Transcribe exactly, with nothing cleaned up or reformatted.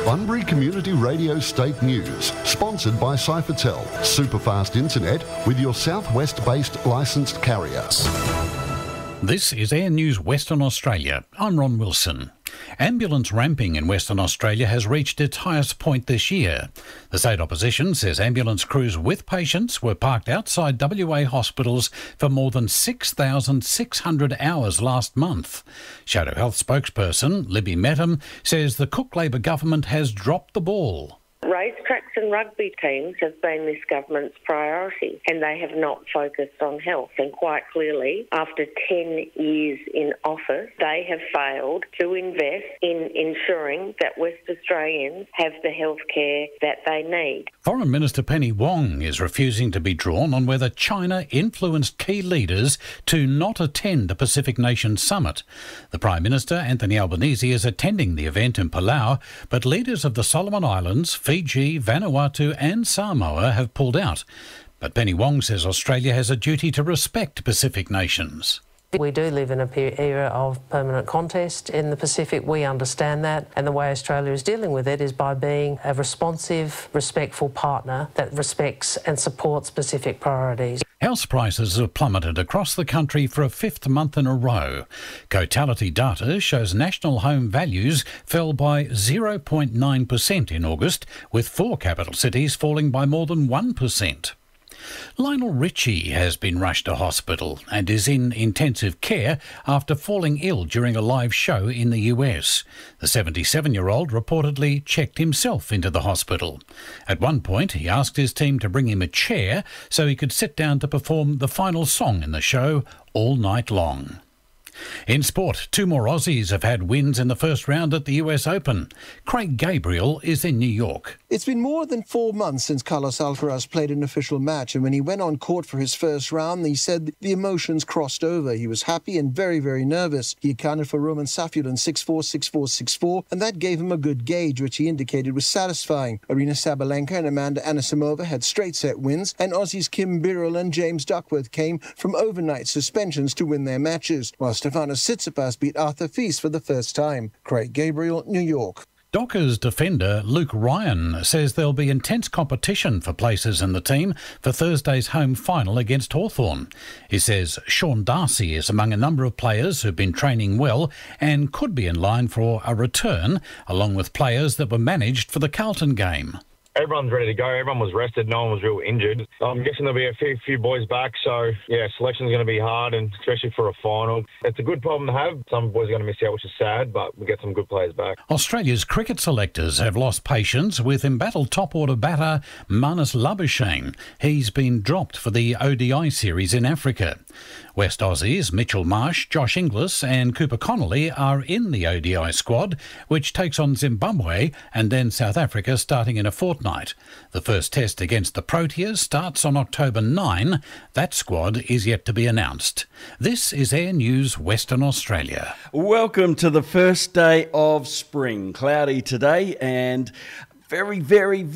Bunbury Community Radio State News, sponsored by Cyfertel, superfast internet with your southwest-based licensed carrier. This is Air News Western Australia. I'm Ron Wilson. Ambulance ramping in Western Australia has reached its highest point this year. The state opposition says ambulance crews with patients were parked outside W A hospitals for more than six thousand six hundred hours last month. Shadow Health spokesperson Libby Mettam says the Cook Labor government has dropped the ball. Racetracks and rugby teams have been this government's priority, and they have not focused on health. And quite clearly, after ten years in office, they have failed to invest in ensuring that West Australians have the health care that they need. Foreign Minister Penny Wong is refusing to be drawn on whether China influenced key leaders to not attend the Pacific Nations Summit. The Prime Minister, Anthony Albanese, is attending the event in Palau, but leaders of the Solomon Islands, Fiji, Vanuatu and Samoa have pulled out. But Penny Wong says Australia has a duty to respect Pacific nations. We do live in an era of permanent contest in the Pacific. We understand that, and the way Australia is dealing with it is by being a responsive, respectful partner that respects and supports Pacific priorities. House prices have plummeted across the country for a fifth month in a row. Cotality data shows national home values fell by zero point nine percent in August, with four capital cities falling by more than one percent. Lionel Richie has been rushed to hospital and is in intensive care after falling ill during a live show in the U S. The seventy-seven-year-old reportedly checked himself into the hospital. At one point, he asked his team to bring him a chair so he could sit down to perform the final song in the show all night long. In sport, two more Aussies have had wins in the first round at the U S Open. Craig Gabriel is in New York. It's been more than four months since Carlos Alcaraz played an official match, and when he went on court for his first round, he said the emotions crossed over. He was happy and very, very nervous. He accounted for Roman Safiullin six four, six four, six four, and that gave him a good gauge, which he indicated was satisfying. Arina Sabalenka and Amanda Anisimova had straight-set wins, and Aussies Kim Birrell and James Duckworth came from overnight suspensions to win their matches, while Stefanos Tsitsipas beat Arthur Fils for the first time. Craig Gabriel, New York. Dockers defender Luke Ryan says there'll be intense competition for places in the team for Thursday's home final against Hawthorn. He says Sean Darcy is among a number of players who've been training well and could be in line for a return, along with players that were managed for the Carlton game. Everyone's ready to go. Everyone was rested. No one was real injured. I'm guessing there'll be a few, few boys back. So, yeah, selection's going to be hard, and especially for a final. It's a good problem to have. Some boys are going to miss out, which is sad, but we'll get some good players back. Australia's cricket selectors have lost patience with embattled top-order batter Marnus Labuschagne. He's been dropped for the O D I series in Africa. West Aussies Mitchell Marsh, Josh Inglis and Cooper Connolly are in the O D I squad, which takes on Zimbabwe and then South Africa starting in a fortnight. The first test against the Proteas starts on October ninth. That squad is yet to be announced. This is Air News Western Australia. Welcome to the first day of spring. Cloudy today and very, very,